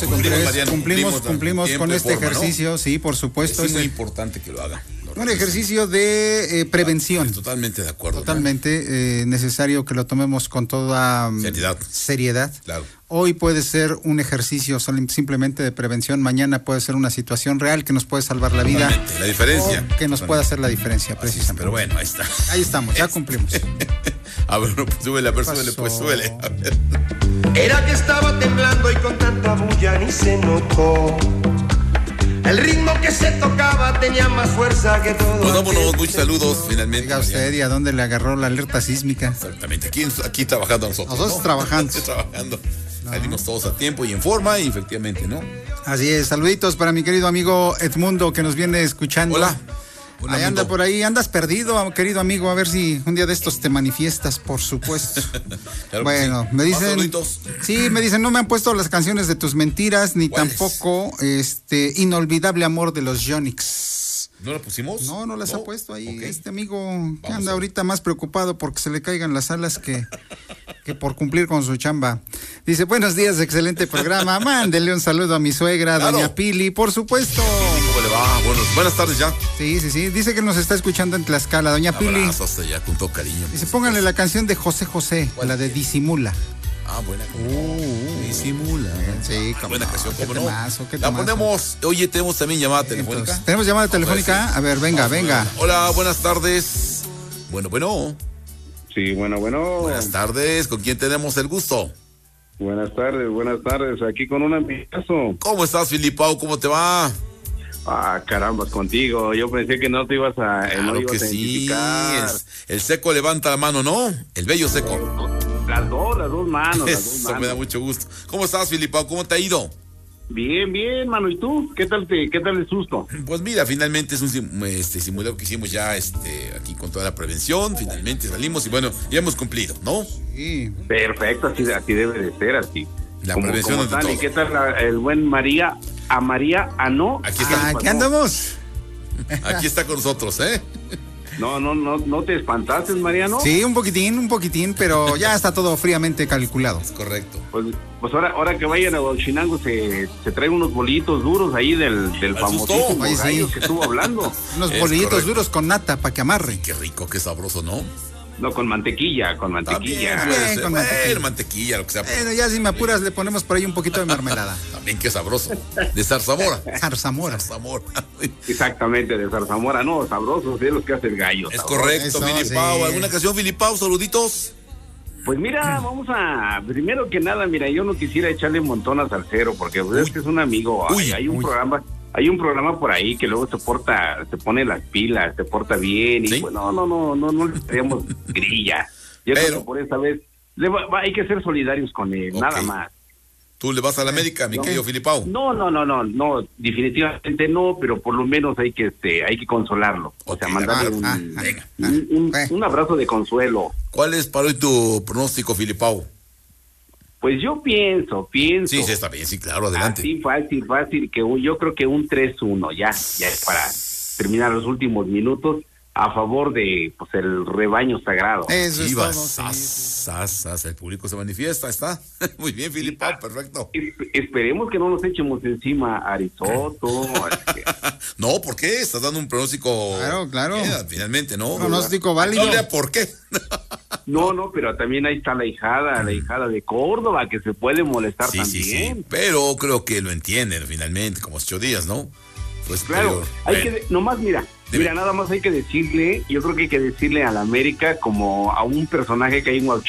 12:03. Cumplimos con este ejercicio, ¿no? Sí, por supuesto. Es muy importante que lo haga. Un ejercicio de prevención. Totalmente de acuerdo. Totalmente necesario que lo tomemos con toda seriedad. Claro. Hoy puede ser un ejercicio simplemente de prevención, mañana puede ser una situación real que nos puede salvar la vida. La diferencia. O que nos puede hacer la diferencia, precisamente. Pero bueno, ahí está. Ahí estamos, ya cumplimos. A ver, no, pues súbele, a ver, súbele. A ver. Era que estaba temblando y con tanta bulla ni se notó. El ritmo que se tocaba tenía más fuerza que todo. Pues vámonos, muchos saludos, finalmente. Diga usted, ¿y a dónde le agarró la alerta sísmica? Exactamente, aquí trabajando nosotros. Nosotros, ¿no? Trabajando. No. Salimos todos a tiempo y en forma, y efectivamente, ¿no? Así es, saluditos para mi querido amigo Edmundo, que nos viene escuchando. Hola. Ahí anda por ahí, andas perdido, querido amigo, a ver si un día de estos te manifiestas, por supuesto. Claro, bueno, sí. Me dicen, no me han puesto las canciones de tus mentiras, ni tampoco Inolvidable Amor de los Yonix. ¿No la pusimos? No las ha puesto ahí. Okay. Este amigo que anda ahorita más preocupado porque se le caigan las alas que por cumplir con su chamba. Dice, buenos días, excelente programa. Mándele un saludo a mi suegra, claro. Doña Pili, por supuesto. ¿Cómo le va? Buenas tardes ya. Sí. Dice que nos está escuchando en Tlaxcala, Doña Pili. Hasta allá, con todo cariño. Dice, pónganle la canción de José José, la de Disimula. Buena. Disimula. Sí, buena canción, ¿cómo no? La ponemos. Oye, tenemos también llamada telefónica. ¿Tenemos llamada telefónica? A ver, venga. Hola, buenas tardes. Bueno. Sí, bueno. Buenas tardes, ¿con quién tenemos el gusto? Buenas tardes, aquí con un amigazo. ¿Cómo estás, Filipao? ¿Cómo te va? Caramba, contigo. Yo pensé que no te ibas a... Claro que sí. El seco levanta la mano, ¿no? El bello seco. Las dos manos. Eso me da mucho gusto. ¿Cómo estás, Filipao? ¿Cómo te ha ido? Bien, mano. ¿Y tú? ¿Qué tal el susto? Pues mira, finalmente es un simulacro que hicimos ya aquí con toda la prevención. Finalmente salimos y bueno, ya hemos cumplido, ¿no? Sí. Perfecto, así debe de ser, así. La prevención como tal. ¿Y qué tal el buen María? No. Aquí está. Aquí andamos. Aquí está con nosotros, ¿eh? No te espantaste, Mariano. Sí, un poquitín, pero ya está todo fríamente calculado. Es correcto. Pues ahora que vayan a Huachinango se traen unos bolitos duros ahí del famosísimo gallo que estuvo hablando. Unos bolitos duros con nata para que amarre. Qué rico, qué sabroso, ¿no? No, con mantequilla. También, con mantequilla, lo que sea. Bueno, ya si me apuras le ponemos por ahí un poquito de mermelada. También qué sabroso. De zarzamora. Zarzamora. Exactamente, de zarzamora, no, sabrosos, es los que hace el gallo. Es sabroso. Correcto, Filipao. Sí. ¿Alguna canción, Filipao? Saluditos. Pues mira, vamos a, primero que nada, yo no quisiera echarle montonas al cero, porque es que es un amigo, hay un programa por ahí que luego se pone las pilas, se porta bien, y pues no le traemos grilla. Yo creo que por esta vez hay que ser solidarios con él, nada más. ¿Tú le vas a la América, mi querido Filipao? No, definitivamente no, pero por lo menos hay que consolarlo. O sea, mandarle un abrazo de consuelo. ¿Cuál es para hoy tu pronóstico, Filipao? Pues yo pienso. Sí, está bien, sí, claro, adelante. Así fácil, que yo creo que un 3-1, ya es para terminar los últimos minutos a favor de el rebaño sagrado. Eso es todo, el público se manifiesta, está. Muy bien, Filipao, perfecto. Esperemos que no nos echemos encima a Arizoto. No, ¿por qué? Estás dando un pronóstico. Claro. Finalmente, ¿no? Pronóstico válido. ¿Por qué? No, pero también ahí está la hijada de Córdoba, que se puede molestar también. Sí, pero creo que lo entienden finalmente, como 8 días, ¿no? Pues claro, nada más hay que decirle, yo creo que hay que decirle a la América como a un personaje que hay en